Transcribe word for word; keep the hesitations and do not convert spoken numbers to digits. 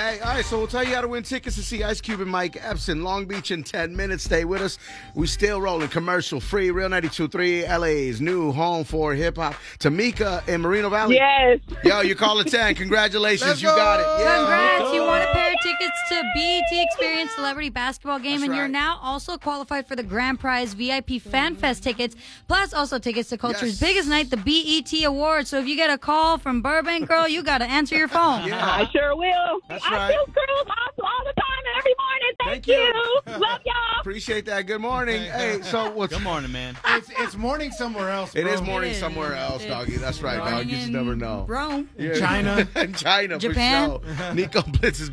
Hey, all right, so we'll tell you how to win tickets to see Ice Cube and Mike Epps in Long Beach in ten minutes. Stay with us. We still rolling commercial free. Real ninety-two point three, L A's new home for hip hop. Tamika in Moreno Valley. Yes. Yo, you call it ten. Congratulations. Let's you got go. it. Yeah. Congrats! You won a pair of tickets to B E T Experience Celebrity Basketball Game, That's and you're right. now also qualified for the grand prize V I P Fan Fest tickets, plus also tickets to Culture's Yes. biggest night, the B E T Awards. So if you get a call from Burbank Girl, you got to answer your phone. Yeah. I sure will. That's I right. feel girls awesome all the time, every morning. Thank, Thank you. you. Love y'all. Appreciate that. Good morning. Hey, so what's Good morning, man. It's, it's morning somewhere else, bro. It is morning It is. somewhere else, It's doggy. That's right, dog. You just morning never in know. Rome. Yeah. China. in China, Japan. for sure. Nico Blitz is